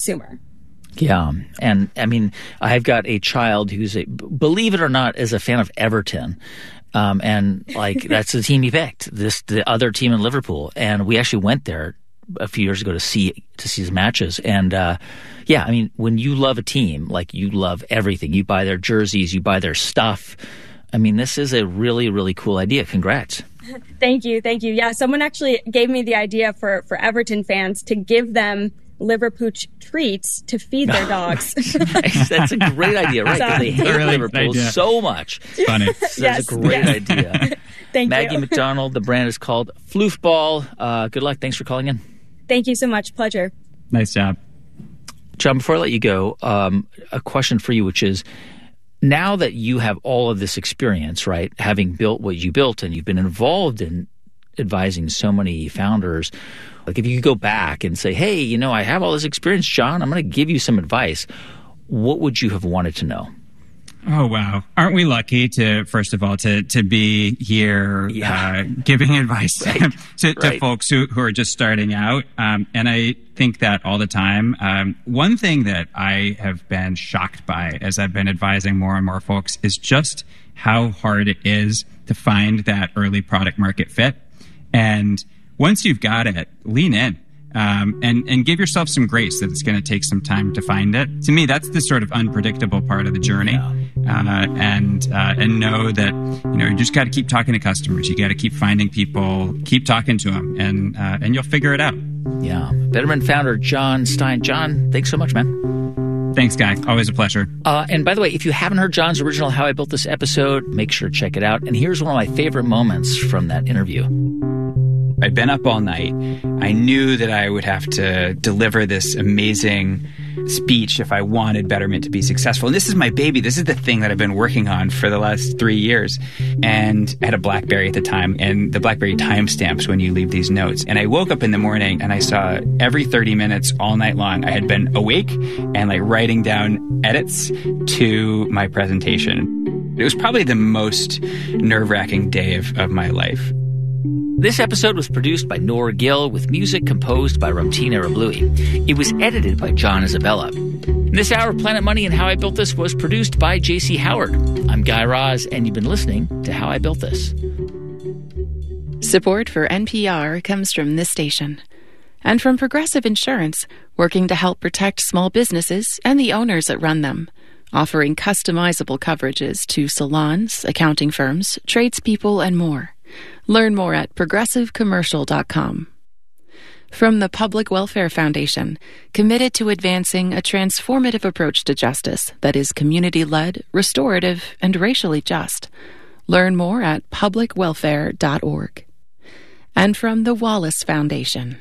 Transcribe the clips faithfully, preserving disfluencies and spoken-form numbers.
consumer. Yeah. And I mean, I've got a child who's, a, believe it or not, is a fan of Everton. Um, and like, that's the team he picked, this, the other team in Liverpool. And we actually went there a few years ago to see, to see his matches. And, uh, yeah, I mean, when you love a team, like you love everything, you buy their jerseys, you buy their stuff. I mean, this is a really, really cool idea. Congrats. Thank you. Thank you. Yeah. Someone actually gave me the idea for, for Everton fans to give them Liverpool treats to feed their dogs. That's a great idea, right? So, they hate really Liverpool so much. Funny. That's yes, a great yes. idea. Thank Maggie you. McDonald, the brand is called Floofball. Uh, good luck. Thanks for calling in. Thank you so much. Pleasure. Nice job. John, before I let you go, um, a question for you, which is, now that you have all of this experience, right, having built what you built and you've been involved in advising so many founders, like if you could go back and say, hey, you know, I have all this experience, John, I'm going to give you some advice, what would you have wanted to know? Oh, wow. Aren't we lucky to, first of all, to to be here Yeah. uh, giving advice Right. to, to Right. folks who, who are just starting out? Um, and I think that all the time. Um, one thing that I have been shocked by as I've been advising more and more folks is just how hard it is to find that early product market fit. And once you've got it, lean in. Um, and, and give yourself some grace that it's going to take some time to find it. To me, that's the sort of unpredictable part of the journey. Yeah. Uh, and uh, and know that, you know, you just got to keep talking to customers. You got to keep finding people, keep talking to them, and uh, and you'll figure it out. Yeah. Betterment founder John Stein. John, thanks so much, man. Thanks, Guy. Always a pleasure. Uh, and by the way, if you haven't heard John's original How I Built This episode, make sure to check it out. And here's one of my favorite moments from that interview. I'd been up all night. I knew that I would have to deliver this amazing speech if I wanted Betterment to be successful. And this is my baby. This is the thing that I've been working on for the last three years. And I had a BlackBerry at the time, and the BlackBerry timestamps when you leave these notes. And I woke up in the morning and I saw every thirty minutes all night long, I had been awake and like writing down edits to my presentation. It was probably the most nerve-wracking day of, of my life. This episode was produced by Nora Gill with music composed by Ramtin Arablouei. It was edited by John Isabella. This hour of Planet Money and How I Built This was produced by J C Howard. I'm Guy Raz, and you've been listening to How I Built This. Support for N P R comes from this station and from Progressive Insurance, working to help protect small businesses and the owners that run them, offering customizable coverages to salons, accounting firms, tradespeople, and more. Learn more at progressive commercial dot com. From the Public Welfare Foundation, committed to advancing a transformative approach to justice that is community-led, restorative, and racially just. Learn more at public welfare dot org. And from the Wallace Foundation.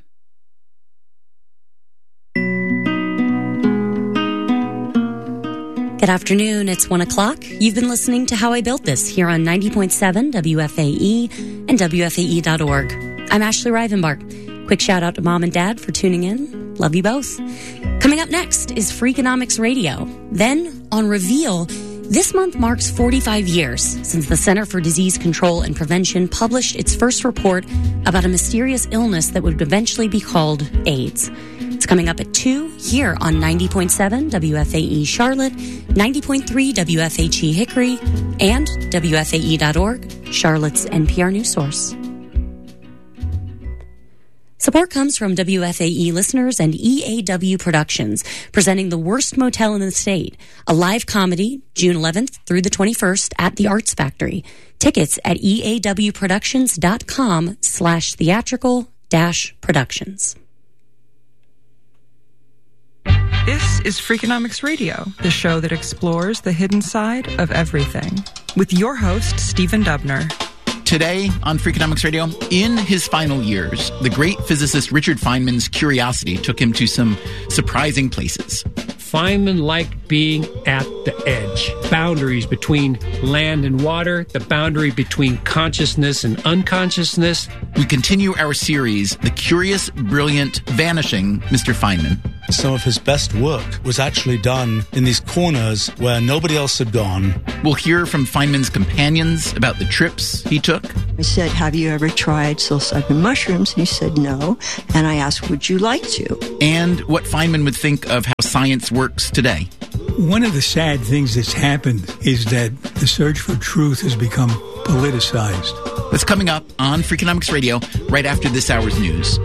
Good afternoon. It's one o'clock. You've been listening to How I Built This here on ninety point seven W F A E and W F A E dot org. I'm Ashley Rivenbark. Quick shout out to Mom and Dad for tuning in. Love you both. Coming up next is Freakonomics Radio. Then on Reveal, this month marks forty-five years since the Center for Disease Control and Prevention published its first report about a mysterious illness that would eventually be called AIDS. It's coming up at two here on ninety point seven W F A E Charlotte, ninety point three W F H E Hickory, and W F A E dot org, Charlotte's N P R news source. Support comes from W F A E listeners and E A W Productions, presenting The Worst Motel in the State, a live comedy, June eleventh through the twenty-first at the Arts Factory. Tickets at E A W productions dot com slash theatrical dash productions. This is Freakonomics Radio, the show that explores the hidden side of everything, with your host, Stephen Dubner. Today on Freakonomics Radio, in his final years, the great physicist Richard Feynman's curiosity took him to some surprising places. Feynman liked being at the edge, boundaries between land and water, the boundary between consciousness and unconsciousness. We continue our series, The Curious, Brilliant, Vanishing Mister Feynman. some of his best work was actually done in these corners where nobody else had gone. We'll hear from Feynman's companions about the trips he took. I said, have you ever tried psilocybin mushrooms? And he said, no. And I asked, would you like to? And what Feynman would think of how science works today. One of the sad things that's happened is that the search for truth has become politicized. That's coming up on Freakonomics Radio right after this hour's news.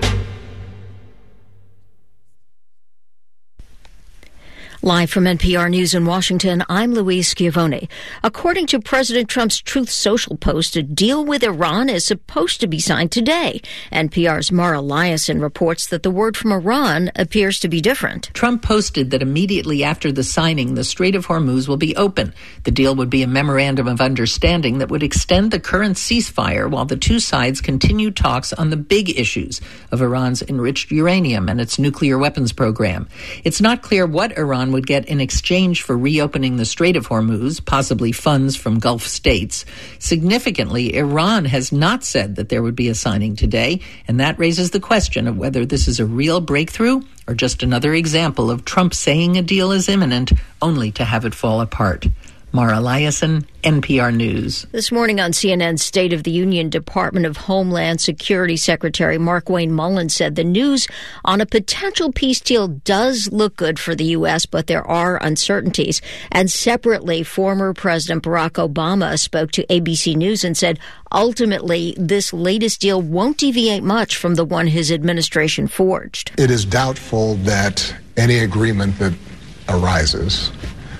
Live from N P R News in Washington, I'm Louise Schiavone. According to President Trump's Truth Social post, a deal with Iran is supposed to be signed today. N P R's Mara Liasson reports that the word from Iran appears to be different. Trump posted that immediately after the signing, the Strait of Hormuz will be open. The deal would be a memorandum of understanding that would extend the current ceasefire while the two sides continue talks on the big issues of Iran's enriched uranium and its nuclear weapons program. It's not clear what Iran would get in exchange for reopening the Strait of Hormuz, possibly funds from Gulf states. Significantly, Iran has not said that there would be a signing today, and that raises the question of whether this is a real breakthrough or just another example of Trump saying a deal is imminent only to have it fall apart. Mara Liasson, N P R News. This morning on C N N's State of the Union, Department of Homeland Security Secretary Markwayne Mullins said the news on a potential peace deal does look good for the U S, but there are uncertainties. And separately, former President Barack Obama spoke to A B C News and said ultimately this latest deal won't deviate much from the one his administration forged. It is doubtful that any agreement that arises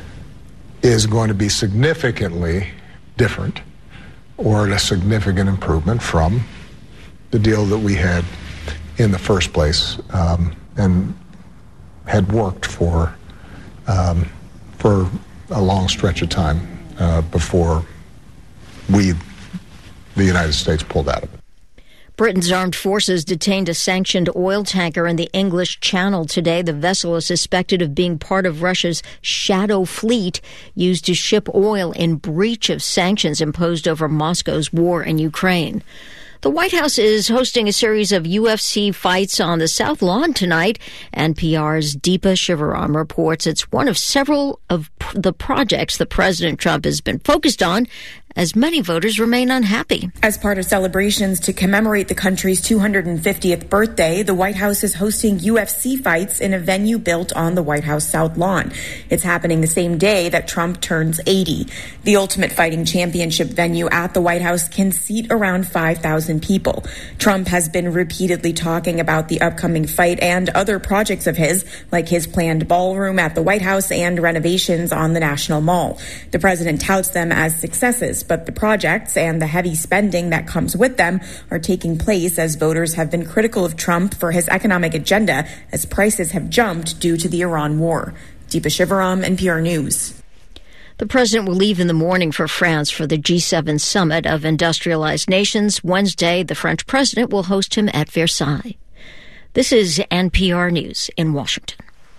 is going to be significantly different or a significant improvement from the deal that we had in the first place um, and had worked for um, for a long stretch of time uh, before we, the United States, pulled out of it. Britain's armed forces detained a sanctioned oil tanker in the English Channel today. The vessel is suspected of being part of Russia's shadow fleet used to ship oil in breach of sanctions imposed over Moscow's war in Ukraine. The White House is hosting a series of U F C fights on the South Lawn tonight. N P R's Deepa Shivaram reports it's one of several of the projects that President Trump has been focused on as many voters remain unhappy. As part of celebrations to commemorate the country's two hundred fiftieth birthday, the White House is hosting U F C fights in a venue built on the White House South Lawn. It's happening the same day that Trump turns eighty. The Ultimate Fighting Championship venue at the White House can seat around five thousand people. Trump has been repeatedly talking about the upcoming fight and other projects of his, like his planned ballroom at the White House and renovations on the National Mall. The president touts them as successes, but the projects and the heavy spending that comes with them are taking place as voters have been critical of Trump for his economic agenda as prices have jumped due to the Iran war. Deepa Shivaram, N P R News. The president will leave in the morning for France for the G seven summit of industrialized nations. Wednesday, the French president will host him at Versailles. This is N P R News in Washington.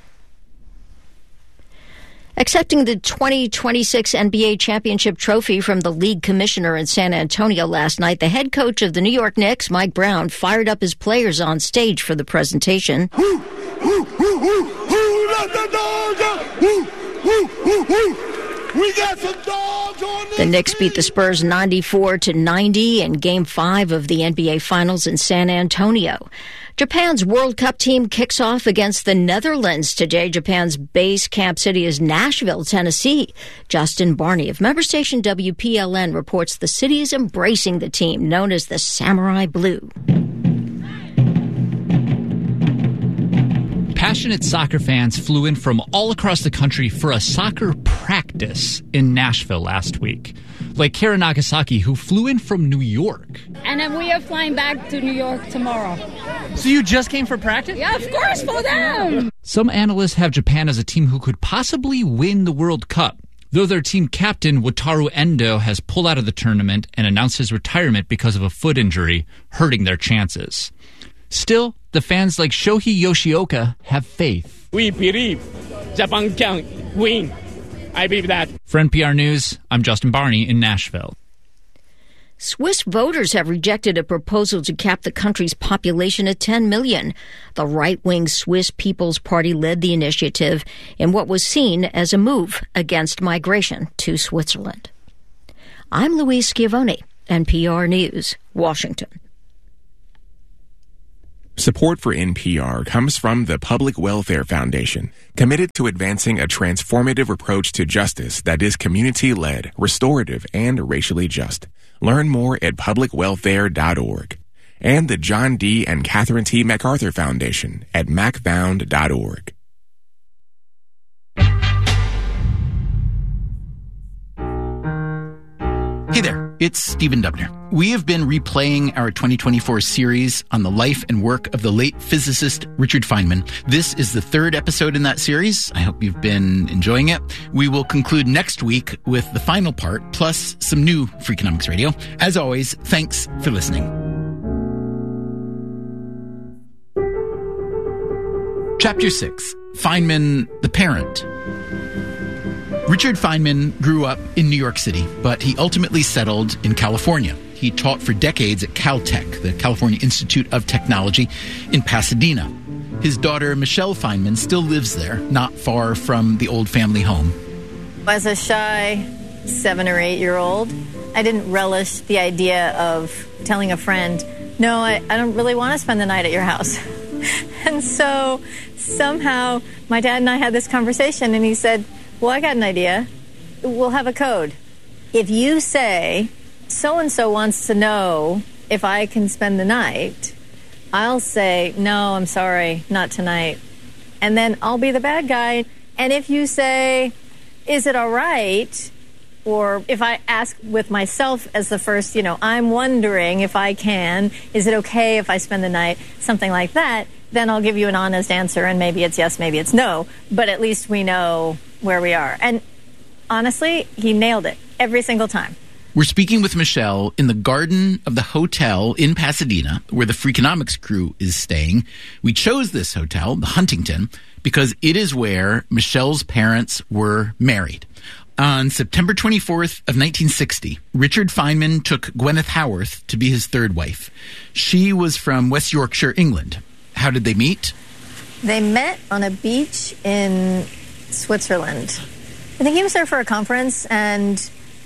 Accepting the twenty twenty-six N B A championship trophy from the league commissioner in San Antonio last night, the head coach of the New York Knicks, Mike Brown, fired up his players on stage for the presentation. Who, who, who, who, who let the dogs out? Who, who, who, who? We got some dogs on this. The Knicks beat the Spurs ninety-four to ninety in Game five of the N B A Finals in San Antonio. Japan's World Cup team kicks off against the Netherlands today. Japan's base camp city is Nashville, Tennessee. Justin Barney of member station W P L N reports the city is embracing the team known as the Samurai Blue. Passionate soccer fans flew in from all across the country for a soccer practice in Nashville last week. Like Kara Nagasaki, who flew in from New York. And then we are flying back to New York tomorrow. So you just came for practice? Yeah, of course, for them! Some analysts have Japan as a team who could possibly win the World Cup, though their team captain, Wataru Endo, has pulled out of the tournament and announced his retirement because of a foot injury, hurting their chances. Still, the fans like Shohei Yoshioka have faith. We believe Japan can win. I believe that. For N P R News, I'm Justin Barney in Nashville. Swiss voters have rejected a proposal to cap the country's population at ten million. The right-wing Swiss People's Party led the initiative in what was seen as a move against migration to Switzerland. I'm Louise Schiavone, N P R News, Washington. Support for N P R comes from the Public Welfare Foundation, committed to advancing a transformative approach to justice that is community-led, restorative, and racially just. Learn more at public welfare dot org. And the John D. and Catherine T. MacArthur Foundation at mac found dot org. Hey there, it's Stephen Dubner. We have been replaying our twenty twenty-four series on the life and work of the late physicist Richard Feynman. This is the third episode in that series. I hope you've been enjoying it. We will conclude next week with the final part, plus some new Freakonomics Radio. As always, thanks for listening. Chapter six, Feynman, the Parent. Richard Feynman grew up in New York City, but he ultimately settled in California. He taught for decades at Caltech, the California Institute of Technology, in Pasadena. His daughter, Michelle Feynman, still lives there, not far from the old family home. As a shy seven or eight year old, I didn't relish the idea of telling a friend, no, I, I don't really want to spend the night at your house. And so somehow my dad and I had this conversation, and he said, well, I got an idea. We'll have a code. If you say, so-and-so wants to know if I can spend the night, I'll say, no, I'm sorry, not tonight. And then I'll be the bad guy. And if you say, is it all right? Or if I ask with myself as the first, you know, I'm wondering if I can, is it okay if I spend the night? Something like that. Then I'll give you an honest answer, and maybe it's yes, maybe it's no. But at least we know where we are. And honestly, he nailed it every single time. We're speaking with Michelle in the garden of the hotel in Pasadena, where the Freakonomics crew is staying. We chose this hotel, the Huntington, because it is where Michelle's parents were married. On September twenty-fourth of nineteen sixty, Richard Feynman took Gwyneth Howarth to be his third wife. She was from West Yorkshire, England. How did they meet? They met on a beach in Switzerland. I think he was there for a conference, and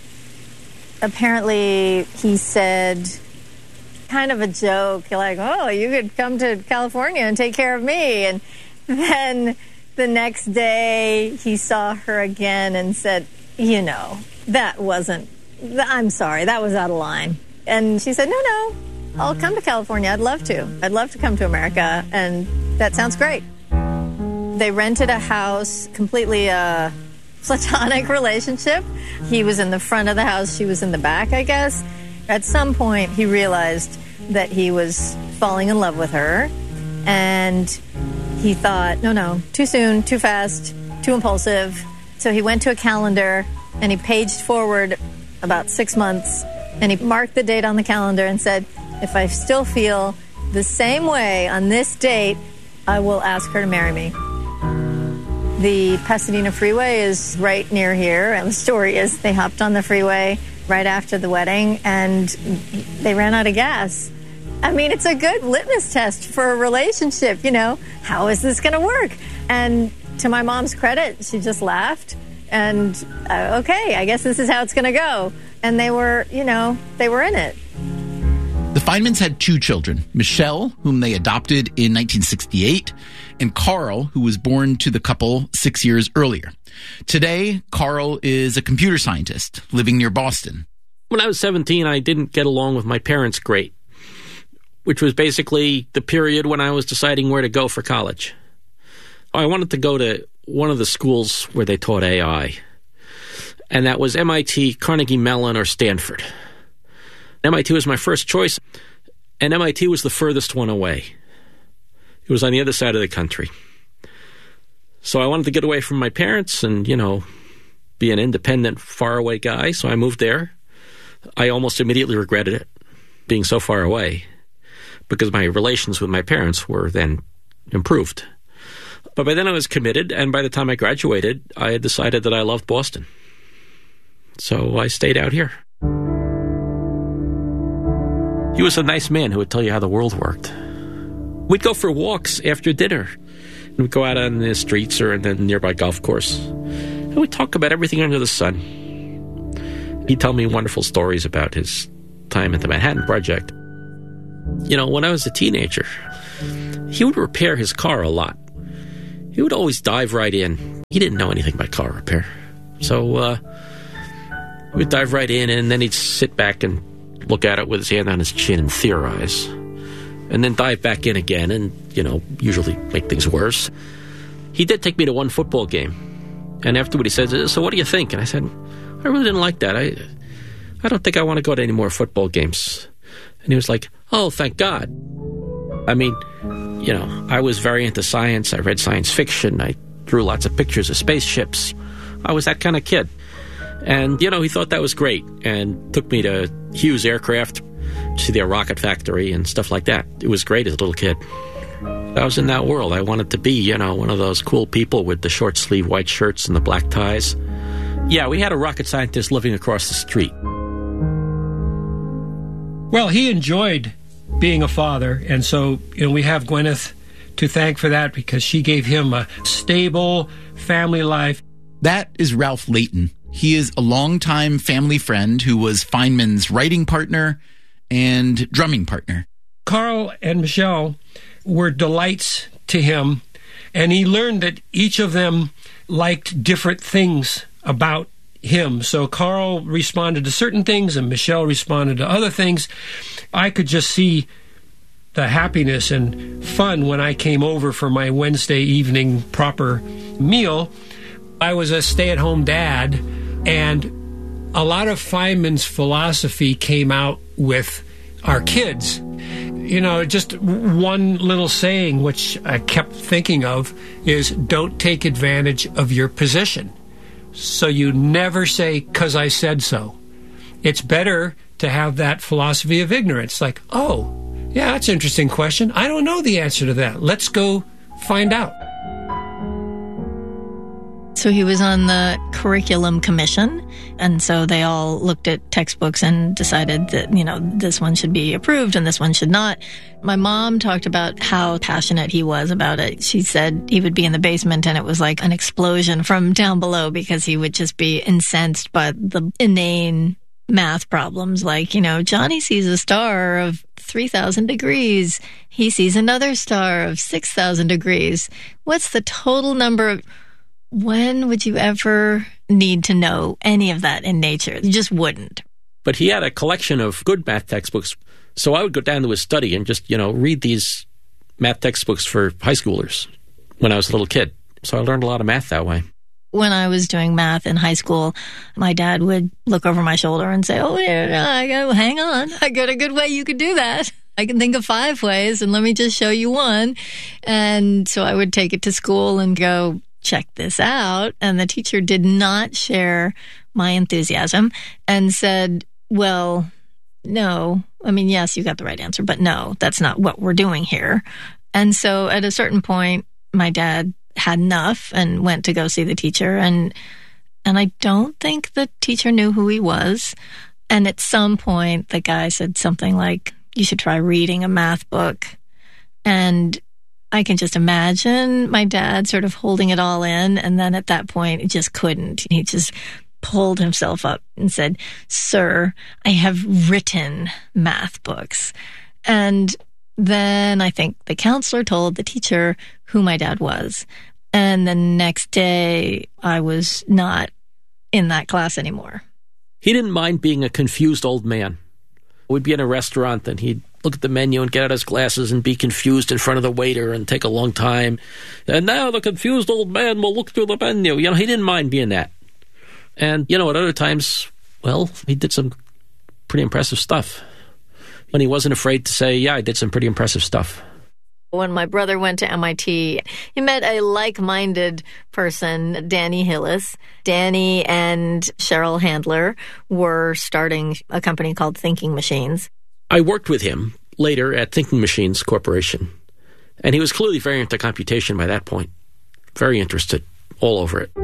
apparently he said, kind of a joke, like, oh, you could come to California and take care of me. And then the next day he saw her again and said, you know, that wasn't, I'm sorry, that was out of line. And she said, no, no, I'll come to California. I'd love to. I'd love to come to America. And that sounds great. They rented a house, completely a platonic relationship. He was in the front of the house. She was in the back, I guess. At some point, he realized that he was falling in love with her. And he thought, no, no, too soon, too fast, too impulsive. So he went to a calendar and he paged forward about six months and he marked the date on the calendar and said, if I still feel the same way on this date, I will ask her to marry me. The Pasadena Freeway is right near here, and the story is they hopped on the freeway right after the wedding, and they ran out of gas. I mean, it's a good litmus test for a relationship, you know. How is this going to work? And to my mom's credit, she just laughed, and uh, okay, I guess this is how it's going to go. And they were, you know, they were in it. The Feynmans had two children, Michelle, whom they adopted in nineteen sixty-eight, and Carl, who was born to the couple six years earlier. Today, Carl is a computer scientist living near Boston. When I was seventeen, I didn't get along with my parents great, which was basically the period when I was deciding where to go for college. I wanted to go to one of the schools where they taught A I, and that was M I T, Carnegie Mellon, or Stanford. M I T was my first choice, and M I T was the furthest one away. It was on the other side of the country. So I wanted to get away from my parents and, you know, be an independent, faraway guy, so I moved there. I almost immediately regretted it, being so far away, because my relations with my parents were then improved. But by then I was committed, and by the time I graduated, I had decided that I loved Boston. So I stayed out here. He was a nice man who would tell you how the world worked. We'd go for walks after dinner. We'd go out on the streets or in the nearby golf course. And we'd talk about everything under the sun. He'd tell me wonderful stories about his time at the Manhattan Project. You know, when I was a teenager, he would repair his car a lot. He would always dive right in. He didn't know anything about car repair. So, uh, he would dive right in, and then he'd sit back and look at it with his hand on his chin and theorize. And then dive back in again and, you know, usually make things worse. He did take me to one football game. And afterward he said, so what do you think? And I said, I really didn't like that. I I don't think I want to go to any more football games. And he was like, oh, thank God. I mean, you know, I was very into science. I read science fiction. I drew lots of pictures of spaceships. I was that kind of kid. And, you know, he thought that was great and took me to Hughes Aircraft, to their rocket factory and stuff like that. It was great as a little kid. I was in that world. I wanted to be, you know, one of those cool people with the short sleeve white shirts and the black ties. Yeah, we had a rocket scientist living across the street. Well, he enjoyed being a father, and so, you know, we have Gwyneth to thank for that because she gave him a stable family life. That is Ralph Layton. He is a longtime family friend who was Feynman's writing partner and drumming partner. Carl and Michelle were delights to him, and he learned that each of them liked different things about him. So Carl responded to certain things and Michelle responded to other things. I could just see the happiness and fun when I came over for my Wednesday evening proper meal. I was a stay-at-home dad, and a lot of Feynman's philosophy came out with our kids. You know, just one little saying which I kept thinking of is, don't take advantage of your position. So you never say, 'cause I said so. It's better to have that philosophy of ignorance. Like, oh, yeah, that's an interesting question. I don't know the answer to that. Let's go find out. So he was on the curriculum commission, and so they all looked at textbooks and decided that, you know, this one should be approved and this one should not. My mom talked about how passionate he was about it. She said he would be in the basement and it was like an explosion from down below because he would just be incensed by the inane math problems. Like, you know, Johnny sees a star of three thousand degrees. He sees another star of six thousand degrees. What's the total number of... When would you ever need to know any of that in nature? You just wouldn't. But he had a collection of good math textbooks. So I would go down to his study and just, you know, read these math textbooks for high schoolers when I was a little kid. So I learned a lot of math that way. When I was doing math in high school, my dad would look over my shoulder and say, oh, yeah, I go, hang on. I got a good way you could do that. I can think of five ways, and let me just show you one. And so I would take it to school and go, check this out. And the teacher did not share my enthusiasm and said, well, no. I mean, yes, you got the right answer, but no, that's not what we're doing here. And so at a certain point, my dad had enough and went to go see the teacher. And and I don't think the teacher knew who he was. And at some point, the guy said something like, you should try reading a math book. And I can just imagine my dad sort of holding it all in. And then at that point, he just couldn't. He just pulled himself up and said, sir, I have written math books. And then I think the counselor told the teacher who my dad was. And the next day, I was not in that class anymore. He didn't mind being a confused old man. We'd be in a restaurant and he'd look at the menu and get out his glasses and be confused in front of the waiter and take a long time. And now the confused old man will look through the menu. You know, he didn't mind being that. And, you know, at other times, well, he did some pretty impressive stuff. And he wasn't afraid to say, yeah, I did some pretty impressive stuff. When my brother went to M I T, he met a like-minded person, Danny Hillis. Danny and Cheryl Handler were starting a company called Thinking Machines. I worked with him later at Thinking Machines Corporation, and he was clearly very into computation by that point. Very interested, all over it.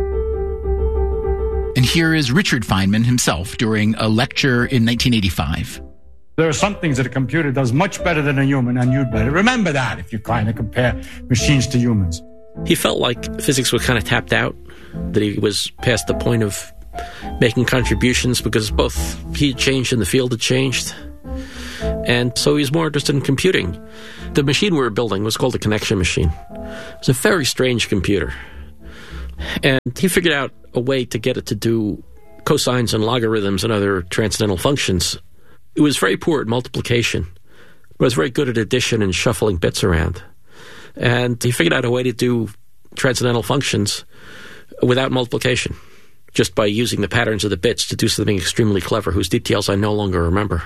And here is Richard Feynman himself during a lecture in nineteen eighty-five. There are some things that a computer does much better than a human, and you'd better remember that if you kind of compare machines to humans. He felt like physics was kind of tapped out, that he was past the point of making contributions because both he had changed and the field had changed. And so he was more interested in computing. The machine we were building was called a connection machine. It was a very strange computer. And he figured out a way to get it to do cosines and logarithms and other transcendental functions. It was very poor at multiplication, but it was very good at addition and shuffling bits around. And he figured out a way to do transcendental functions without multiplication, just by using the patterns of the bits to do something extremely clever, whose details I no longer remember.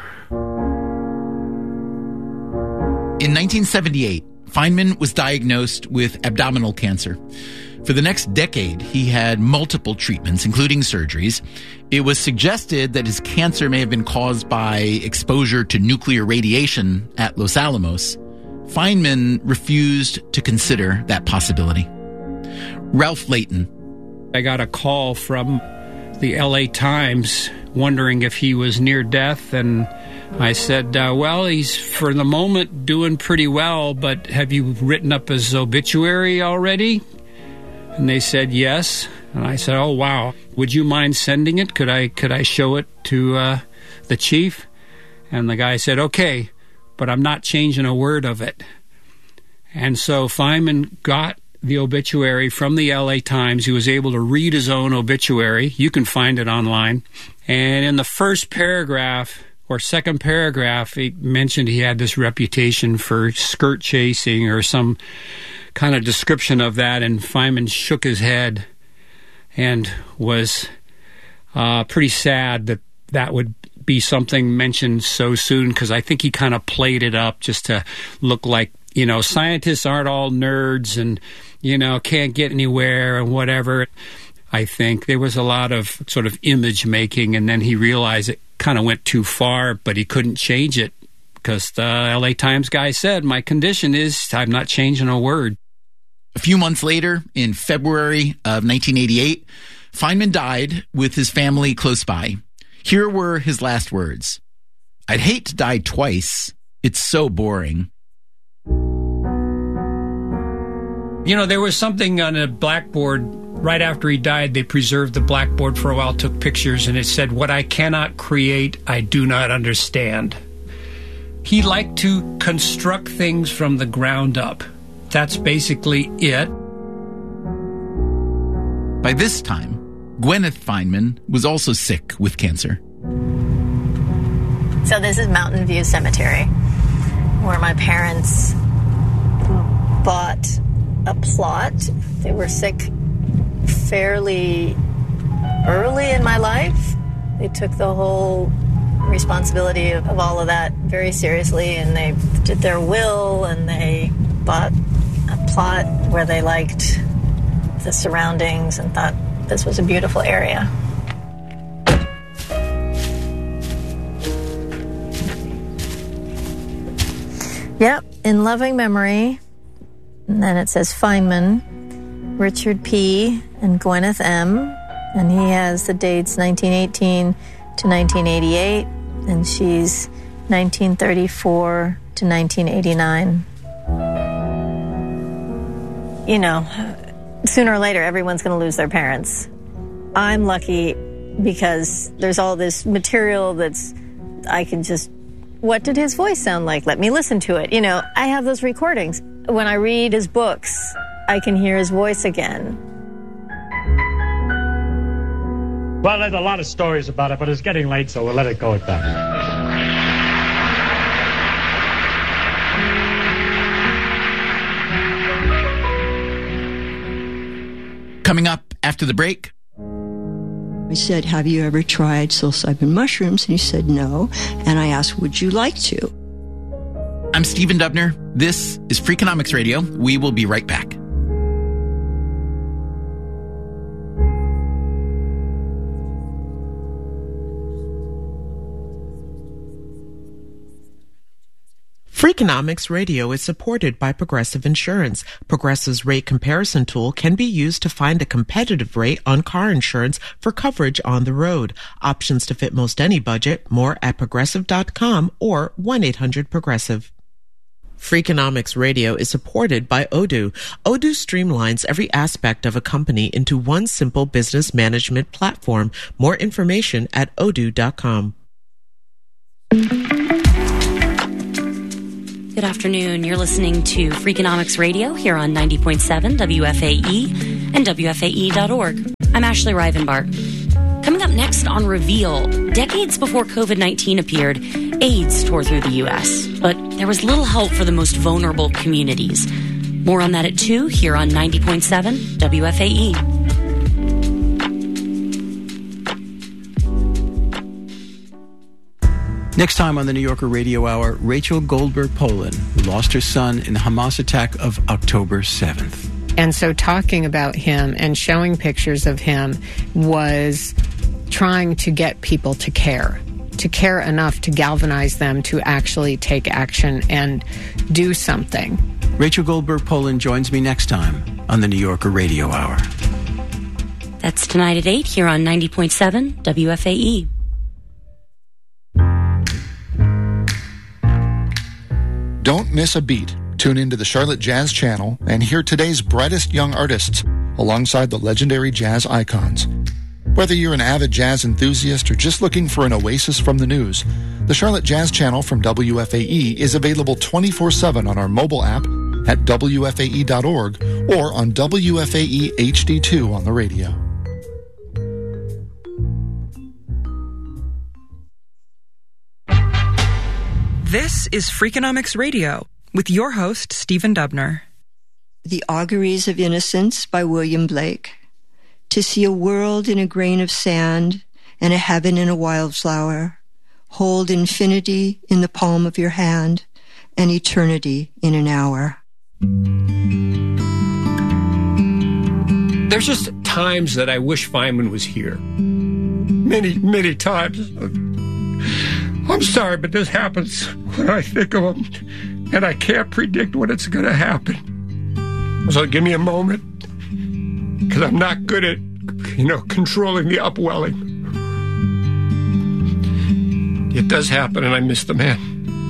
In nineteen seventy-eight, Feynman was diagnosed with abdominal cancer. For the next decade, he had multiple treatments, including surgeries. It was suggested that his cancer may have been caused by exposure to nuclear radiation at Los Alamos. Feynman refused to consider that possibility. Ralph Layton. I got a call from the L A Times wondering if he was near death, and I said, uh, well, he's for the moment doing pretty well, but have you written up his obituary already? And they said yes. And I said, oh, wow. Would you mind sending it? Could I could I show it to uh, the chief? And the guy said, okay, but I'm not changing a word of it. And so Feynman got the obituary from the L A Times. He was able to read his own obituary. You can find it online. And in the first paragraph, or second paragraph, he mentioned he had this reputation for skirt chasing or some kind of description of that, and Feynman shook his head and was uh, pretty sad that that would be something mentioned so soon, because I think he kind of played it up just to look like, you know, scientists aren't all nerds and, you know, can't get anywhere and whatever. I think there was a lot of sort of image making, and then he realized it kind of went too far, but he couldn't change it because the L A Times guy said, my condition is I'm not changing a word. A few months later, in February of nineteen eighty-eight, Feynman died with his family close by. Here were his last words. I'd hate to die twice. It's so boring. You know, there was something on a blackboard right after he died. They preserved the blackboard for a while, took pictures, and it said, what I cannot create, I do not understand. He liked to construct things from the ground up. That's basically it. By this time, Gwyneth Feynman was also sick with cancer. So this is Mountain View Cemetery, where my parents bought a plot. They were sick fairly early in my life. They took the whole responsibility of, of all of that very seriously, and they did their will, and they bought a plot where they liked the surroundings and thought this was a beautiful area. Yep, in loving memory. And then it says Feynman, Richard P. and Gwyneth M. And he has the dates nineteen eighteen to nineteen eighty-eight, and she's nineteen thirty-four to nineteen eighty-nine. You know, sooner or later, everyone's going to lose their parents. I'm lucky because there's all this material that's, I can just, what did his voice sound like? Let me listen to it. You know, I have those recordings. When I read his books, I can hear his voice again. Well, there's a lot of stories about it, but it's getting late, so we'll let it go at that. Coming up after the break. I said, have you ever tried psilocybin mushrooms? And he said, no. And I asked, would you like to? I'm Stephen Dubner. This is Freakonomics Radio. We will be right back. Freakonomics Radio is supported by Progressive Insurance. Progressive's rate comparison tool can be used to find a competitive rate on car insurance for coverage on the road. Options to fit most any budget. More at progressive dot com or one eight hundred progressive. Freakonomics Radio is supported by Odoo. Odoo streamlines every aspect of a company into one simple business management platform. More information at odoo dot com. Good afternoon. You're listening to Freakonomics Radio here on ninety point seven W F A E and W F A E dot org. I'm Ashley Rivenbark. Coming up next on Reveal, decades before COVID nineteen appeared, AIDS tore through the U S, but there was little help for the most vulnerable communities. More on that at two here on ninety point seven W F A E. Next time on the New Yorker Radio Hour, Rachel Goldberg-Polin, who lost her son in the Hamas attack of October seventh. And so talking about him and showing pictures of him was trying to get people to care, to care enough to galvanize them to actually take action and do something. Rachel Goldberg-Polin joins me next time on the New Yorker Radio Hour. That's tonight at eight here on ninety point seven W F A E. Don't miss a beat. Tune into the Charlotte Jazz Channel and hear today's brightest young artists alongside the legendary jazz icons. Whether you're an avid jazz enthusiast or just looking for an oasis from the news, the Charlotte Jazz Channel from W F A E is available twenty-four seven on our mobile app at W F A E dot org or on W F A E H D two on the radio. This is Freakonomics Radio with your host, Stephen Dubner. The Auguries of Innocence by William Blake. To see a world in a grain of sand and a heaven in a wildflower. Hold infinity in the palm of your hand and eternity in an hour. There's just times that I wish Feynman was here. Many, many times. I'm sorry, but this happens when I think of him, and I can't predict when it's going to happen. So give me a moment, because I'm not good at, you know, controlling the upwelling. It does happen, and I miss the man.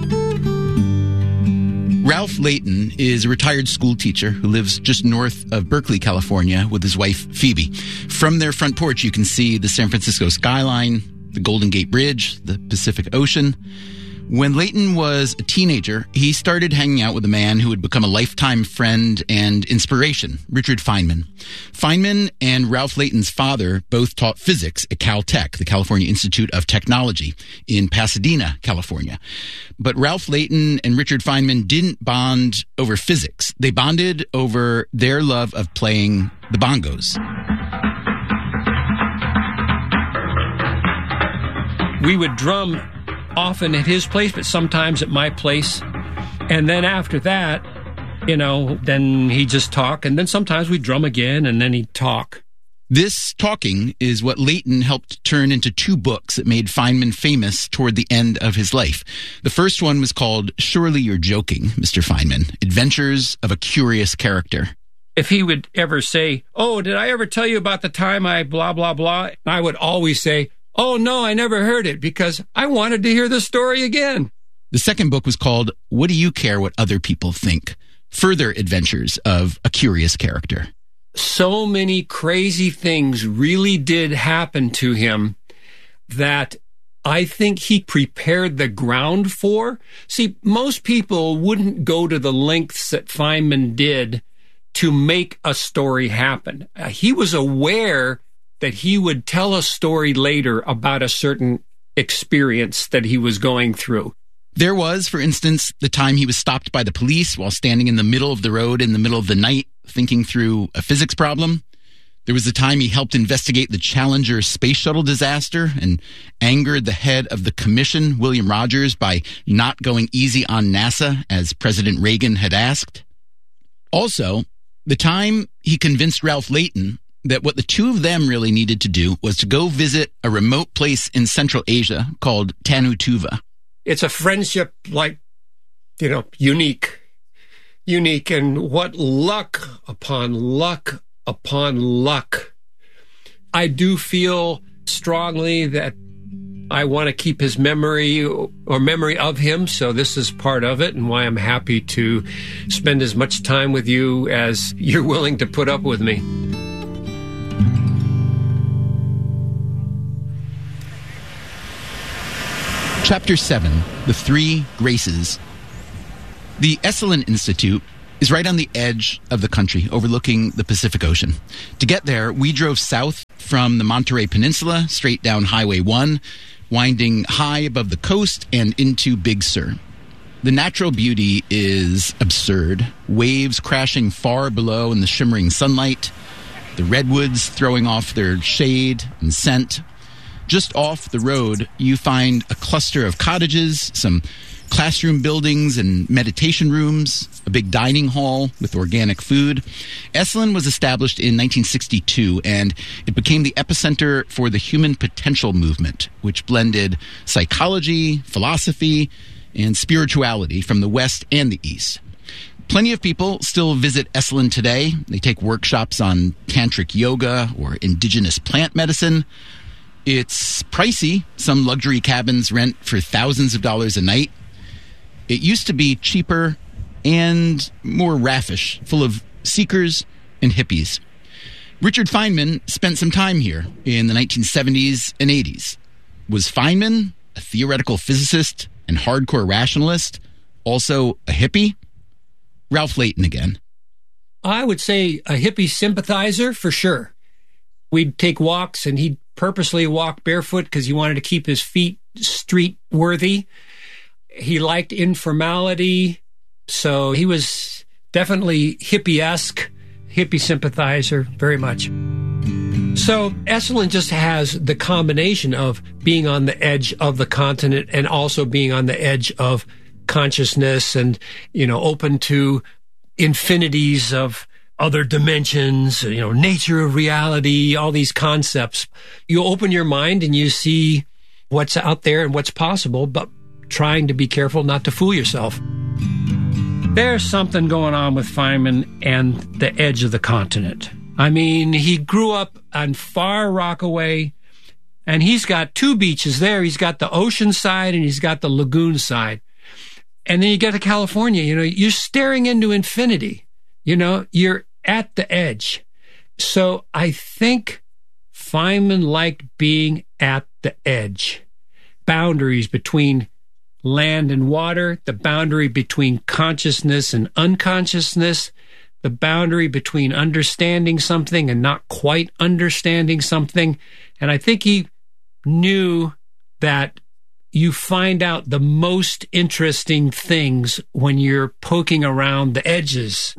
Ralph Layton is a retired school teacher who lives just north of Berkeley, California, with his wife, Phoebe. From their front porch, you can see the San Francisco skyline, the Golden Gate Bridge, the Pacific Ocean. When Layton was a teenager, he started hanging out with a man who would become a lifetime friend and inspiration, Richard Feynman. Feynman and Ralph Layton's father both taught physics at Caltech, the California Institute of Technology, in Pasadena, California. But Ralph Layton and Richard Feynman didn't bond over physics. They bonded over their love of playing the bongos. We would drum often at his place, but sometimes at my place. And then after that, you know, then he'd just talk. And then sometimes we'd drum again, and then he'd talk. This talking is what Layton helped turn into two books that made Feynman famous toward the end of his life. The first one was called Surely You're Joking, Mister Feynman, Adventures of a Curious Character. If he would ever say, oh, did I ever tell you about the time I blah, blah, blah? I would always say, oh, no, I never heard it, because I wanted to hear the story again. The second book was called What Do You Care What Other People Think? Further Adventures of a Curious Character. So many crazy things really did happen to him that I think he prepared the ground for. See, most people wouldn't go to the lengths that Feynman did to make a story happen. Uh, he was aware that he would tell a story later about a certain experience that he was going through. There was, for instance, the time he was stopped by the police while standing in the middle of the road in the middle of the night, thinking through a physics problem. There was the time he helped investigate the Challenger space shuttle disaster and angered the head of the commission, William Rogers, by not going easy on NASA, as President Reagan had asked. Also, the time he convinced Ralph Layton that what the two of them really needed to do was to go visit a remote place in Central Asia called Tanu Tuva. It's a friendship like you know, unique. Unique. And what luck upon luck upon luck. I do feel strongly that I want to keep his memory or memory of him, so this is part of it and why I'm happy to spend as much time with you as you're willing to put up with me. Chapter seven, The Three Graces. The Esalen Institute is right on the edge of the country, overlooking the Pacific Ocean. To get there, we drove south from the Monterey Peninsula, straight down Highway one, winding high above the coast and into Big Sur. The natural beauty is absurd. Waves crashing far below in the shimmering sunlight, the redwoods throwing off their shade and scent. Just off the road, you find a cluster of cottages, some classroom buildings and meditation rooms, a big dining hall with organic food. Esalen was established in nineteen sixty-two, and it became the epicenter for the human potential movement, which blended psychology, philosophy, and spirituality from the West and the East. Plenty of people still visit Esalen today. They take workshops on tantric yoga or indigenous plant medicine. It's pricey. Some luxury cabins rent for thousands of dollars a night. It used to be cheaper and more raffish, full of seekers and hippies. Richard Feynman spent some time here in the nineteen seventies and eighties. Was Feynman a theoretical physicist and hardcore rationalist, also a hippie? Ralph Layton again. I would say a hippie sympathizer for sure. We'd take walks, and he'd purposely walk barefoot because he wanted to keep his feet street worthy. He liked informality, so he was definitely hippie-esque, hippie sympathizer, very much. So Esalen just has the combination of being on the edge of the continent and also being on the edge of consciousness and, you know, open to infinities of other dimensions, you know, nature of reality, all these concepts. You open your mind and you see what's out there and what's possible, but trying to be careful not to fool yourself. There's something going on with Feynman and the edge of the continent. I mean, he grew up on Far Rockaway, and he's got two beaches there. He's got the ocean side and he's got the lagoon side. And then you get to California, you know, you're staring into infinity. You know, you're at the edge. So I think Feynman liked being at the edge. Boundaries between land and water, the boundary between consciousness and unconsciousness, the boundary between understanding something and not quite understanding something. And I think he knew that you find out the most interesting things when you're poking around the edges.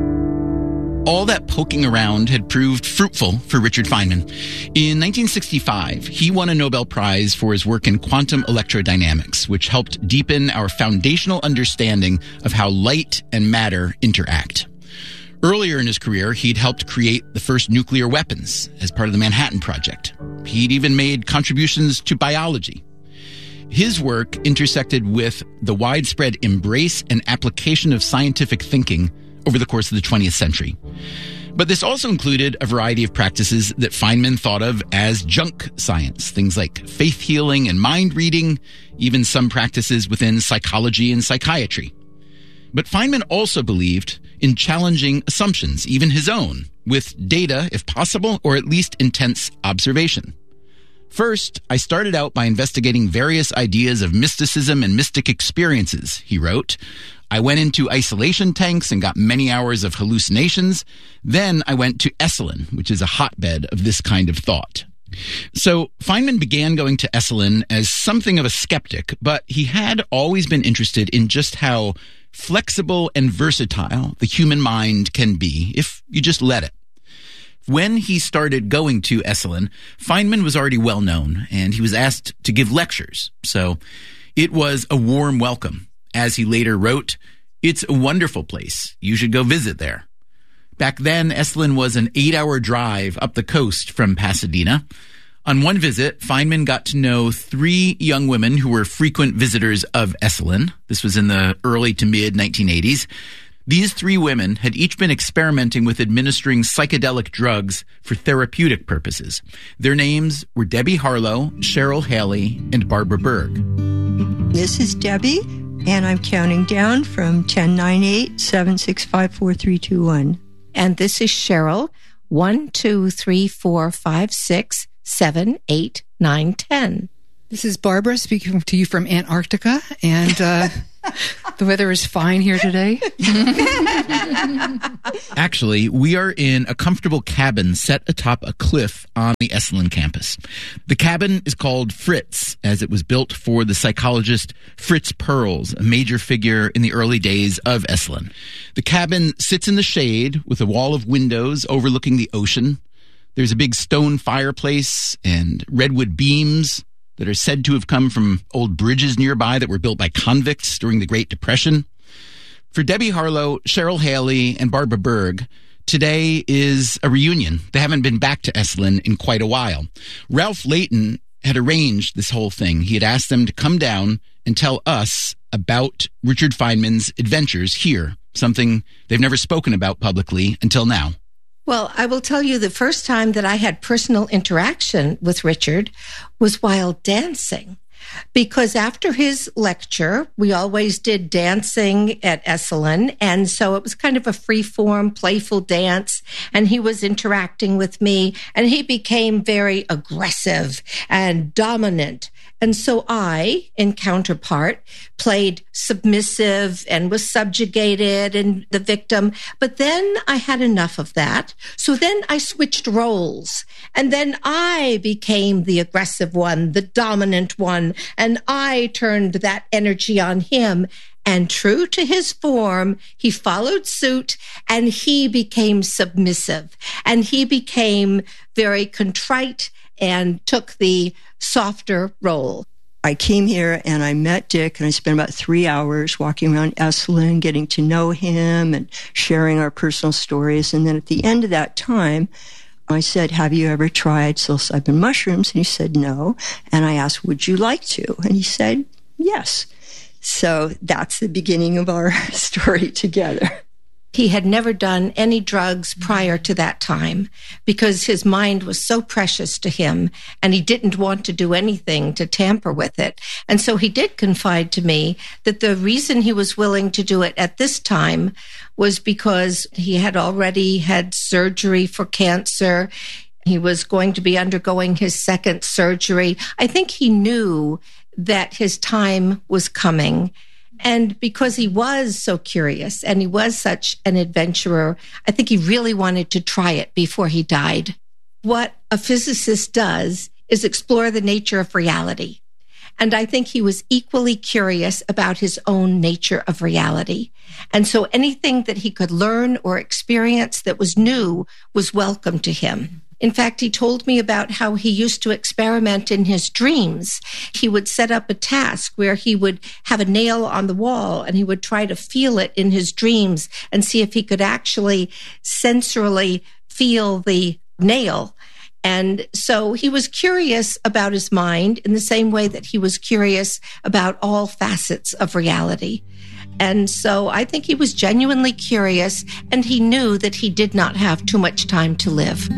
All that poking around had proved fruitful for Richard Feynman. In nineteen sixty-five, he won a Nobel Prize for his work in quantum electrodynamics, which helped deepen our foundational understanding of how light and matter interact. Earlier in his career, he'd helped create the first nuclear weapons as part of the Manhattan Project. He'd even made contributions to biology. His work intersected with the widespread embrace and application of scientific thinking over the course of the twentieth century. But this also included a variety of practices that Feynman thought of as junk science, things like faith healing and mind reading, even some practices within psychology and psychiatry. But Feynman also believed in challenging assumptions, even his own, with data, if possible, or at least intense observation. First, I started out by investigating various ideas of mysticism and mystic experiences, he wrote. I went into isolation tanks and got many hours of hallucinations. Then I went to Esalen, which is a hotbed of this kind of thought. So Feynman began going to Esalen as something of a skeptic, but he had always been interested in just how flexible and versatile the human mind can be if you just let it. When he started going to Esalen, Feynman was already well known, and he was asked to give lectures. So it was a warm welcome. As he later wrote, "It's a wonderful place. You should go visit there." Back then, Esalen was an eight-hour drive up the coast from Pasadena. On one visit, Feynman got to know three young women who were frequent visitors of Esalen. This was in the early to mid nineteen eighties. These three women had each been experimenting with administering psychedelic drugs for therapeutic purposes. Their names were Debbie Harlow, Cheryl Haley, and Barbara Berg. This is Debbie, and I'm counting down from ten, nine, eight, seven, six, five, four, three, two, one. And this is Cheryl, one, two, three, four, five, six, seven, eight, nine, ten. This is Barbara speaking to you from Antarctica, and uh, the weather is fine here today. Actually, we are in a comfortable cabin set atop a cliff on the Esalen campus. The cabin is called Fritz, as it was built for the psychologist Fritz Perls, a major figure in the early days of Esalen. The cabin sits in the shade with a wall of windows overlooking the ocean. There's a big stone fireplace and redwood beams that are said to have come from old bridges nearby that were built by convicts during the Great Depression. For Debbie Harlow, Cheryl Haley, and Barbara Berg, today is a reunion. They haven't been back to Esalen in quite a while. Ralph Layton had arranged this whole thing. He had asked them to come down and tell us about Richard Feynman's adventures here, something they've never spoken about publicly until now. Well, I will tell you the first time that I had personal interaction with Richard was while dancing. Because after his lecture, we always did dancing at Esalen. And so it was kind of a free-form, playful dance. And he was interacting with me. And he became very aggressive and dominant. And so I, in counterpart, played submissive and was subjugated and the victim. But then I had enough of that. So then I switched roles. And then I became the aggressive one, the dominant one. And I turned that energy on him. And true to his form, he followed suit and he became submissive. And he became very contrite and took the softer role. I came here and I met Dick, and I spent about three hours walking around Esalen, getting to know him and sharing our personal stories. And then at the end of that time, I said, have you ever tried psilocybin mushrooms? And he said, no. And I asked, would you like to? And he said, yes. So that's the beginning of our story together. He had never done any drugs prior to that time because his mind was so precious to him and he didn't want to do anything to tamper with it. And so he did confide to me that the reason he was willing to do it at this time was because he had already had surgery for cancer. He was going to be undergoing his second surgery. I think he knew that his time was coming. And because he was so curious and he was such an adventurer, I think he really wanted to try it before he died. What a physicist does is explore the nature of reality. And I think he was equally curious about his own nature of reality. And so anything that he could learn or experience that was new was welcome to him. In fact, he told me about how he used to experiment in his dreams. He would set up a task where he would have a nail on the wall and he would try to feel it in his dreams and see if he could actually sensorily feel the nail. And so he was curious about his mind in the same way that he was curious about all facets of reality. And so I think he was genuinely curious, and he knew that he did not have too much time to live.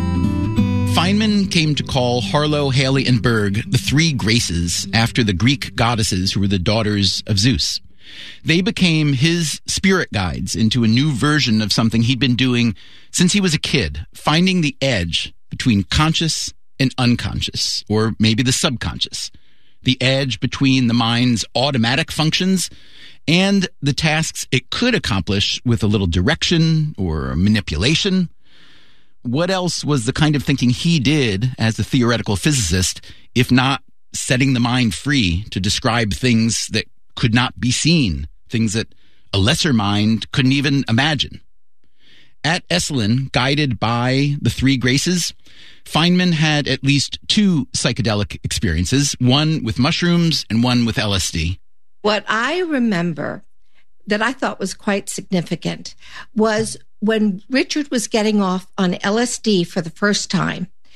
Feynman came to call Harlow, Haley, and Berg the Three Graces after the Greek goddesses who were the daughters of Zeus. They became his spirit guides into a new version of something he'd been doing since he was a kid, finding the edge between conscious and unconscious, or maybe the subconscious, the edge between the mind's automatic functions and the tasks it could accomplish with a little direction or manipulation. What else was the kind of thinking he did as a theoretical physicist, if not setting the mind free to describe things that could not be seen, things that a lesser mind couldn't even imagine? At Esalen, guided by the Three Graces, Feynman had at least two psychedelic experiences, one with mushrooms and one with L S D. What I remember that I thought was quite significant was when Richard was getting off on L S D for the first time.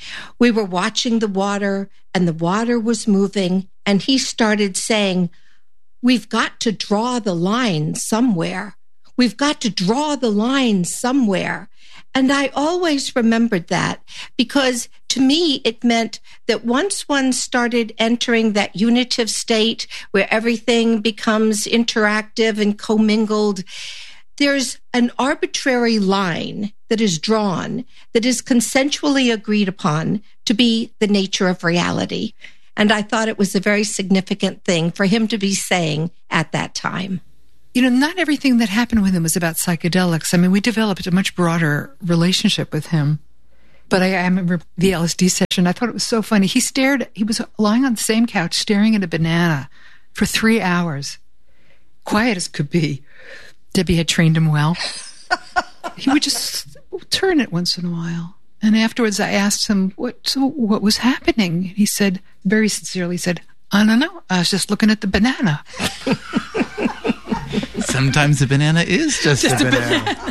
We were watching the water, and the water was moving, and he started saying, "We've got to draw the line somewhere. We've got to draw the line somewhere." And I always remembered that, because to me, it meant that once one started entering that unitive state where everything becomes interactive and commingled, there's an arbitrary line that is drawn that is consensually agreed upon to be the nature of reality. And I thought it was a very significant thing for him to be saying at that time. You know, not everything that happened with him was about psychedelics. I mean, we developed a much broader relationship with him. But I, I remember the L S D session. I thought it was so funny. He stared, he was lying on the same couch staring at a banana for three hours. Quiet as could be. Debbie had trained him well. He would just turn it once in a while. And afterwards I asked him, what, so what was happening? He said, very sincerely said, "I don't know. I was just looking at the banana." Sometimes a banana is just, just a, a banana.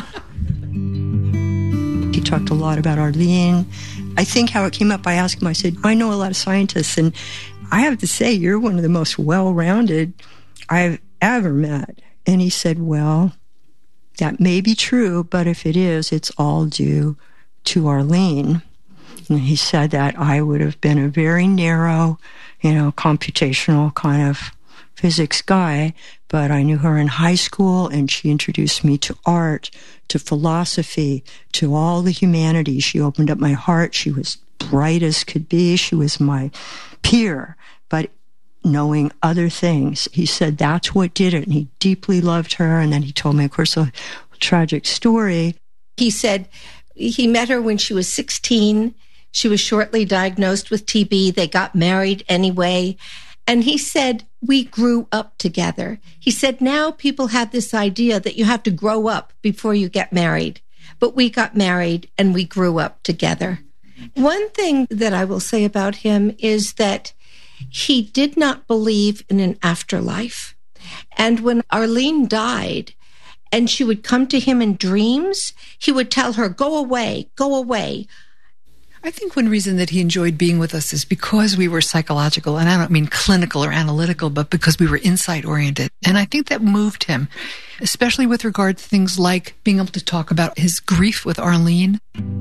He talked a lot about Arlene. I think how it came up, I asked him, I said, "I know a lot of scientists, and I have to say, you're one of the most well-rounded I've ever met." And he said, "Well, that may be true, but if it is, it's all due to Arlene." And he said that I would have been a very narrow, you know, computational kind of physics guy, but I knew her in high school, and she introduced me to art, to philosophy, to all the humanities. She opened up my heart. She was bright as could be. She was my peer, but knowing other things. He said that's what did it, and he deeply loved her. And then he told me, of course, a tragic story. He said he met her when she was sixteen. She was shortly diagnosed with T B. They got married anyway. And he said, we grew up together. He said, now people have this idea that you have to grow up before you get married. But we got married and we grew up together. One thing that I will say about him is that he did not believe in an afterlife. And when Arlene died and she would come to him in dreams, he would tell her, "Go away, go away." I think one reason that he enjoyed being with us is because we were psychological, and I don't mean clinical or analytical, but because we were insight-oriented. And I think that moved him, especially with regard to things like being able to talk about his grief with Arlene.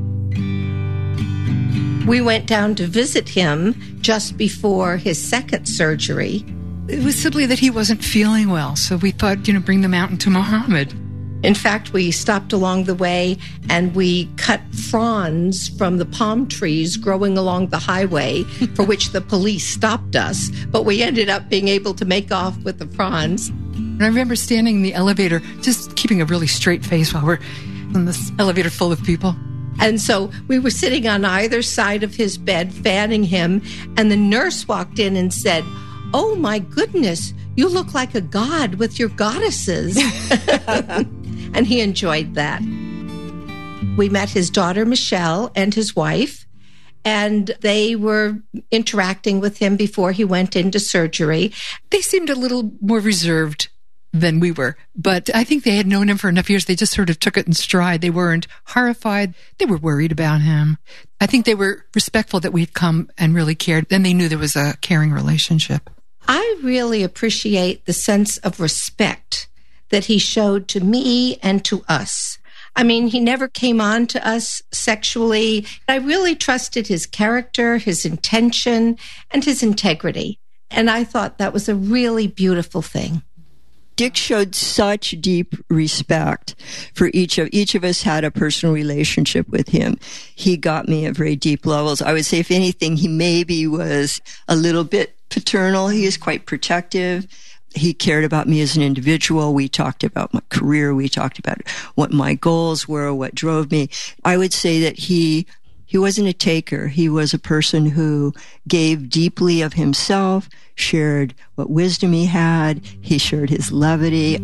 We went down to visit him just before his second surgery. It was simply that he wasn't feeling well, so we thought, you know, bring the mountain to Muhammad. In fact, we stopped along the way and we cut fronds from the palm trees growing along the highway, for which the police stopped us, but we ended up being able to make off with the fronds. And I remember standing in the elevator, just keeping a really straight face while we're in this elevator full of people. And so we were sitting on either side of his bed, fanning him, and the nurse walked in and said, "Oh my goodness, you look like a god with your goddesses." And he enjoyed that. We met his daughter, Michelle, and his wife, and they were interacting with him before he went into surgery. They seemed a little more reserved than we were, but I think they had known him for enough years. They just sort of took it in stride. They weren't horrified. They were worried about him. I think they were respectful that we'd come and really cared. Then they knew there was a caring relationship. I really appreciate the sense of respect that he showed to me and to us. I mean, he never came on to us sexually. I really trusted his character, his intention, and his integrity. And I thought that was a really beautiful thing. Dick showed such deep respect for each of each of us had a personal relationship with him. He got me at very deep levels. I would say, if anything, he maybe was a little bit paternal. He is quite protective. He cared about me as an individual. We talked about my career. We talked about what my goals were, what drove me. I would say that he he wasn't a taker. He was a person who gave deeply of himself, shared what wisdom he had. He shared his levity.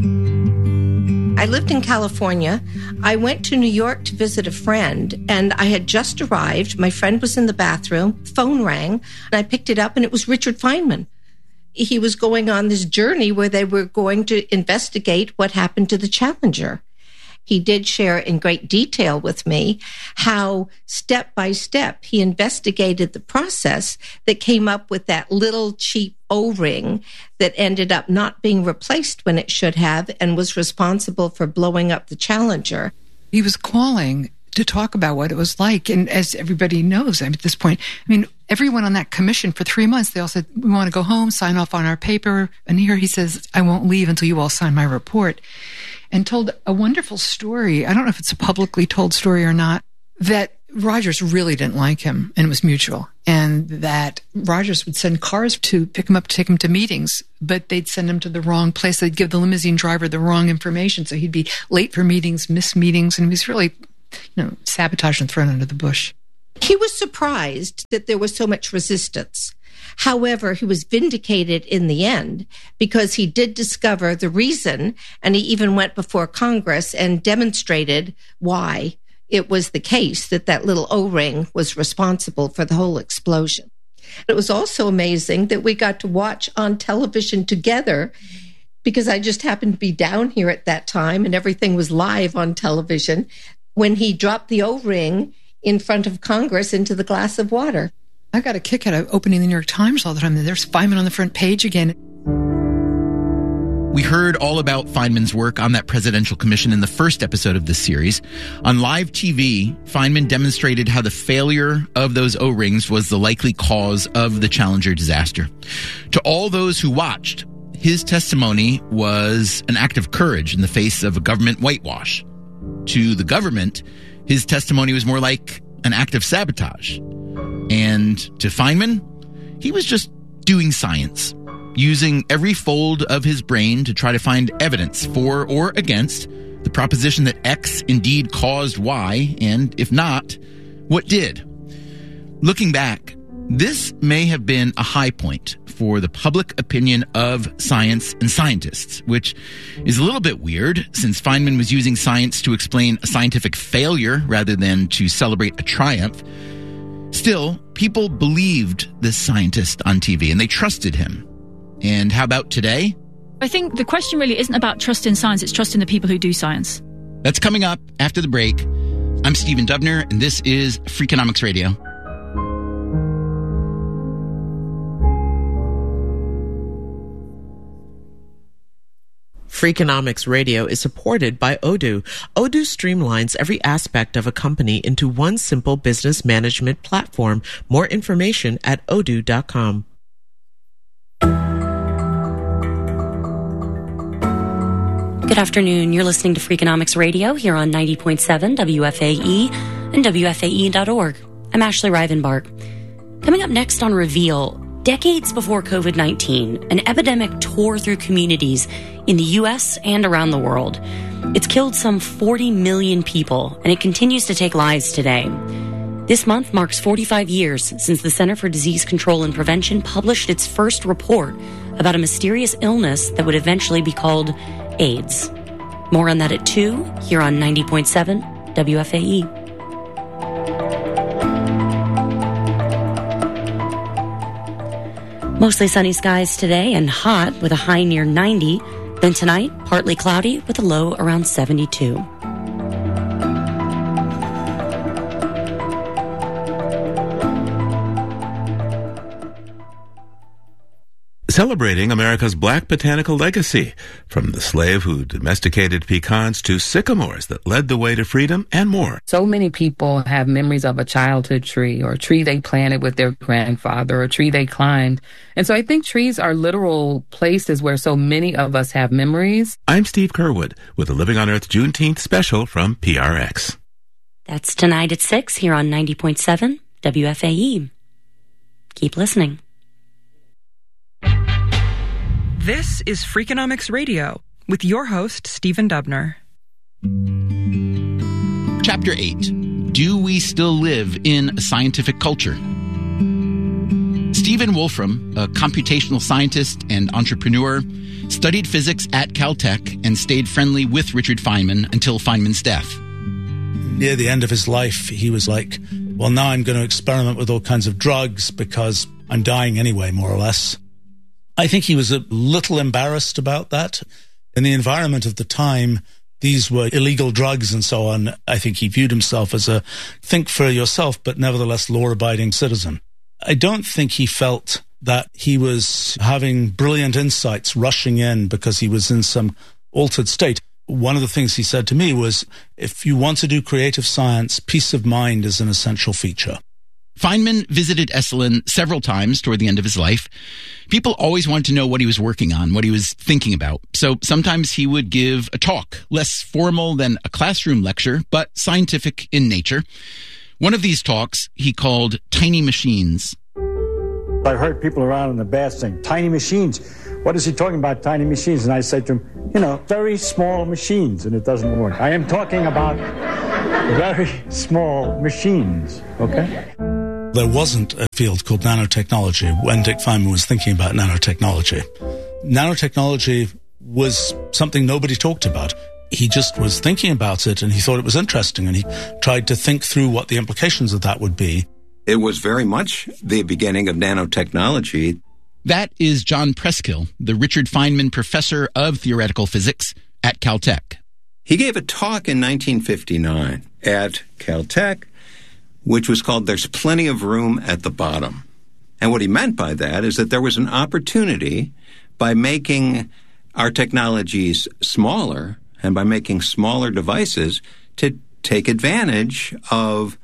I lived in California. I went to New York to visit a friend, and I had just arrived. My friend was in the bathroom. Phone rang, and I picked it up, and it was Richard Feynman. He was going on this journey where they were going to investigate what happened to the Challenger. He did share in great detail with me how step by step he investigated the process that came up with that little cheap O-ring that ended up not being replaced when it should have and was responsible for blowing up the Challenger. He was calling to talk about what it was like. And as everybody knows, I mean, at this point, I mean, everyone on that commission for three months, they all said, we want to go home, sign off on our paper. And here he says, I won't leave until you all sign my report. And told a wonderful story. I don't know if it's a publicly told story or not, that Rogers really didn't like him, and it was mutual. And that Rogers would send cars to pick him up, to take him to meetings, but they'd send him to the wrong place. They'd give the limousine driver the wrong information. So he'd be late for meetings, miss meetings, and he was really, you know, sabotaged and thrown under the bush. He was surprised that there was so much resistance. However, he was vindicated in the end because he did discover the reason, and he even went before Congress and demonstrated why it was the case that that little O-ring was responsible for the whole explosion. It was also amazing that we got to watch on television together, because I just happened to be down here at that time and everything was live on television, when he dropped the O-ring in front of Congress into the glass of water. I got a kick out of opening the New York Times all the time. There's Feynman on the front page again. We heard all about Feynman's work on that presidential commission in the first episode of this series. On live T V, Feynman demonstrated how the failure of those O-rings was the likely cause of the Challenger disaster. To all those who watched, his testimony was an act of courage in the face of a government whitewash. To the government, his testimony was more like an act of sabotage. And to Feynman, he was just doing science, using every fold of his brain to try to find evidence for or against the proposition that X indeed caused Y, and if not, what did. Looking back, this may have been a high point for the public opinion of science and scientists, which is a little bit weird since Feynman was using science to explain a scientific failure rather than to celebrate a triumph. Still, people believed this scientist on T V and they trusted him. And how about today? I think the question really isn't about trust in science, it's trust in the people who do science. That's coming up after the break. I'm Stephen Dubner, and this is Freakonomics Radio. Freakonomics Radio is supported by Odoo. Odoo streamlines every aspect of a company into one simple business management platform. More information at odoo dot com. Good afternoon. You're listening to Freakonomics Radio here on ninety point seven W F A E and W F A E dot org. I'm Ashley Rivenbark. Coming up next on Reveal, decades before COVID nineteen, an epidemic tore through communities in the U S and around the world. It's killed some forty million people, and it continues to take lives today. This month marks forty-five years since the Center for Disease Control and Prevention published its first report about a mysterious illness that would eventually be called AIDS. More on that at two, here on ninety point seven W F A E. Mostly sunny skies today and hot with a high near ninety. Then tonight, partly cloudy with a low around seventy-two. Celebrating America's black botanical legacy, from the slave who domesticated pecans to sycamores that led the way to freedom and more. So many people have memories of a childhood tree or a tree they planted with their grandfather or a tree they climbed. And so I think trees are literal places where so many of us have memories. I'm Steve Kerwood with the Living on Earth Juneteenth special from P R X. That's tonight at six here on ninety point seven W F A E. Keep listening. This is Freakonomics Radio with your host, Stephen Dubner. Chapter eight. Do we still live in a scientific culture? Stephen Wolfram, a computational scientist and entrepreneur, studied physics at Caltech and stayed friendly with Richard Feynman until Feynman's death. Near the end of his life, he was like, well, now I'm going to experiment with all kinds of drugs because I'm dying anyway, more or less. I think he was a little embarrassed about that. In the environment of the time, these were illegal drugs and so on. I think he viewed himself as a think for yourself, but nevertheless law-abiding citizen. I don't think he felt that he was having brilliant insights rushing in because he was in some altered state. One of the things he said to me was, if you want to do creative science, peace of mind is an essential feature. Feynman visited Esalen several times toward the end of his life. People always wanted to know what he was working on, what he was thinking about. So sometimes he would give a talk, less formal than a classroom lecture, but scientific in nature. One of these talks he called Tiny Machines. I've heard people around in the bath saying, tiny machines. What is he talking about, tiny machines? And I said to him, you know, very small machines, and it doesn't work. I am talking about very small machines, okay? There wasn't a field called nanotechnology when Dick Feynman was thinking about nanotechnology. Nanotechnology was something nobody talked about. He just was thinking about it, and he thought it was interesting, and he tried to think through what the implications of that would be. It was very much the beginning of nanotechnology. That is John Preskill, the Richard Feynman Professor of Theoretical Physics at Caltech. He gave a talk in nineteen fifty-nine at Caltech, which was called There's Plenty of Room at the Bottom. And what he meant by that is that there was an opportunity by making our technologies smaller and by making smaller devices to take advantage of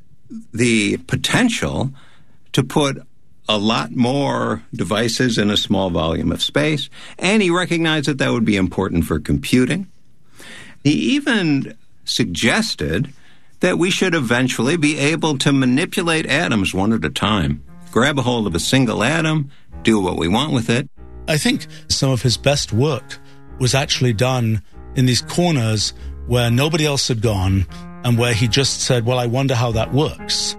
the potential to put a lot more devices in a small volume of space, and he recognized that that would be important for computing. He even suggested that we should eventually be able to manipulate atoms one at a time, grab a hold of a single atom, do what we want with it. I think some of his best work was actually done in these corners where nobody else had gone and where he just said, well, I wonder how that works.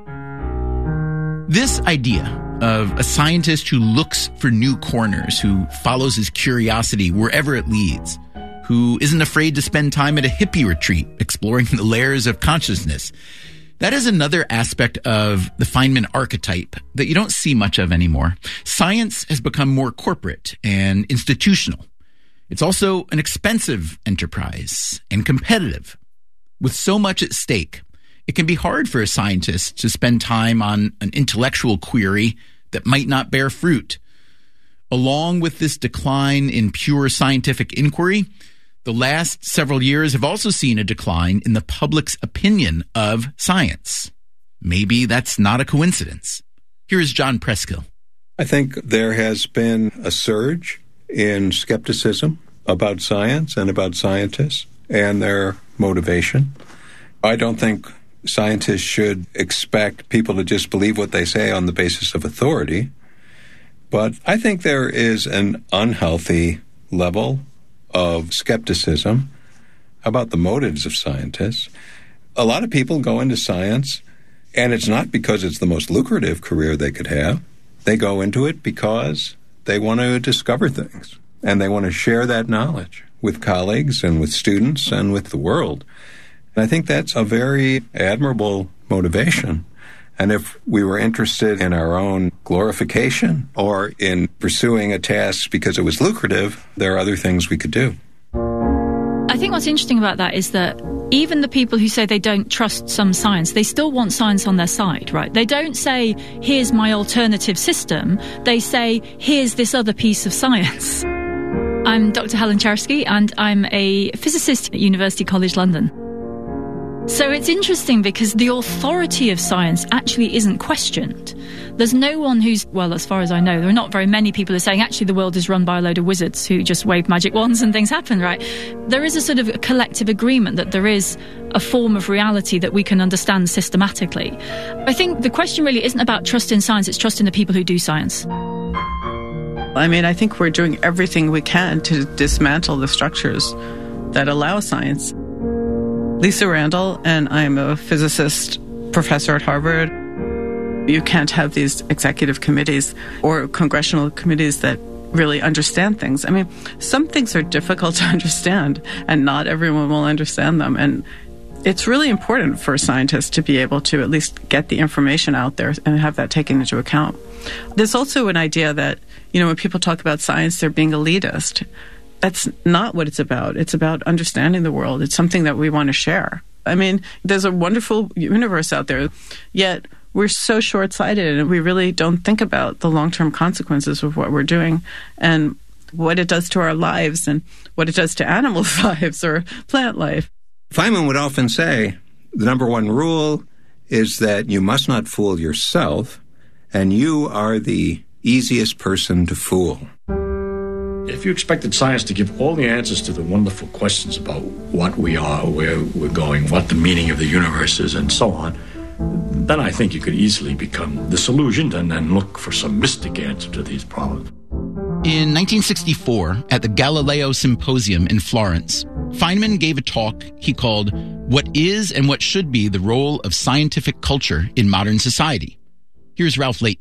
This idea of a scientist who looks for new corners, who follows his curiosity wherever it leads, who isn't afraid to spend time at a hippie retreat exploring the layers of consciousness, that is another aspect of the Feynman archetype that you don't see much of anymore. Science has become more corporate and institutional. It's also an expensive enterprise and competitive. With so much at stake, it can be hard for a scientist to spend time on an intellectual query that might not bear fruit. Along with this decline in pure scientific inquiry, the last several years have also seen a decline in the public's opinion of science. Maybe that's not a coincidence. Here is John Preskill. I think there has been a surge in skepticism about science and about scientists and their motivation. I don't think scientists should expect people to just believe what they say on the basis of authority, but I think there is an unhealthy level of skepticism about the motives of scientists. A lot of people go into science, and it's not because it's the most lucrative career they could have. They go into it because they want to discover things, and they want to share that knowledge with colleagues and with students and with the world. And I think that's a very admirable motivation. And if we were interested in our own glorification or in pursuing a task because it was lucrative, there are other things we could do. I think what's interesting about that is that even the people who say they don't trust some science, they still want science on their side, right? They don't say, here's my alternative system. They say, here's this other piece of science. I'm Doctor Helen Czarski, and I'm a physicist at University College London. So it's interesting because the authority of science actually isn't questioned. There's no one who's, well, as far as I know, there are not very many people who are saying actually the world is run by a load of wizards who just wave magic wands and things happen, right? There is a sort of a collective agreement that there is a form of reality that we can understand systematically. I think the question really isn't about trust in science, it's trust in the people who do science. I mean, I think we're doing everything we can to dismantle the structures that allow science. Lisa Randall, and I'm a physicist professor at Harvard. You can't have these executive committees or congressional committees that really understand things. I mean, some things are difficult to understand, and not everyone will understand them. And it's really important for scientists to be able to at least get the information out there and have that taken into account. There's also an idea that, you know, when people talk about science, they're being elitist. That's not what it's about. It's about understanding the world. It's something that we want to share. I mean, there's a wonderful universe out there, yet we're so short-sighted and we really don't think about the long-term consequences of what we're doing and what it does to our lives and what it does to animals' lives or plant life. Feynman would often say, the number one rule is that you must not fool yourself, and you are the easiest person to fool. If you expected science to give all the answers to the wonderful questions about what we are, where we're going, what the meaning of the universe is, and so on, then I think you could easily become disillusioned and then look for some mystic answer to these problems. In nineteen sixty-four, at the Galileo Symposium in Florence, Feynman gave a talk he called What Is and What Should Be the Role of Scientific Culture in Modern Society. Here's Ralph Layton.